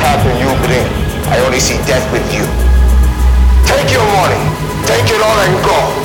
path you bring. I only see death with you. Take your money, take it all and go.